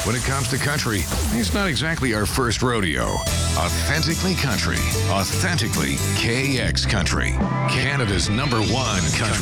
When it comes to country, it's not exactly our first rodeo. Authentically country. Authentically KX Country. Canada's #1 country.